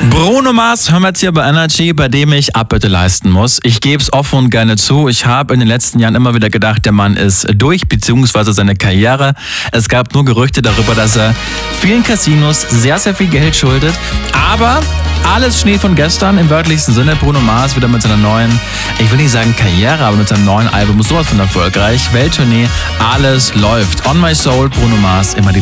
Bruno Mars hören wir jetzt hier bei Energy, bei dem ich Abbitte leisten muss. Ich gebe es offen und gerne zu. Ich habe in den letzten Jahren immer wieder gedacht, der Mann ist durch, beziehungsweise seine Karriere. Es gab nur Gerüchte darüber, dass er vielen Casinos sehr, sehr viel Geld schuldet. Aber alles Schnee von gestern im wörtlichsten Sinne. Bruno Mars wieder mit seiner neuen, ich will nicht sagen Karriere, aber mit seinem neuen Album sowas von erfolgreich. Welttournee, alles läuft. On My Soul, Bruno Mars, immer die